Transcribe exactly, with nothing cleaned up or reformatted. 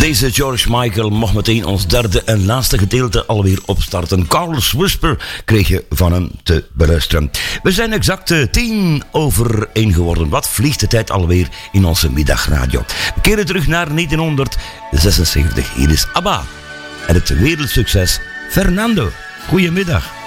Deze George Michael mocht meteen ons derde en laatste gedeelte alweer opstarten. Carlos Whisper kreeg je van hem te beluisteren. We zijn exact uh, tien over één geworden. Wat vliegt de tijd alweer in onze middagradio. We keren terug naar negentienhonderdzesenzeventig. Hier is ABBA en het wereldsucces Fernando. Goedemiddag.